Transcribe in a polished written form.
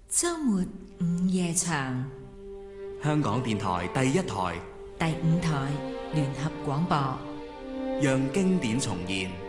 周末午夜場， 香港電台第一台、 第5台聯合廣播， 讓經典重現。